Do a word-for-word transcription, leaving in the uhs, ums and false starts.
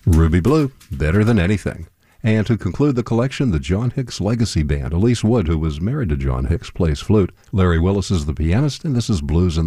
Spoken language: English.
Ruby Blue, Better Than Anything. And to conclude the collection, the John Hicks Legacy Band. Elise Wood, who was married to John Hicks, plays flute. Larry Willis is the pianist, and this is Blues in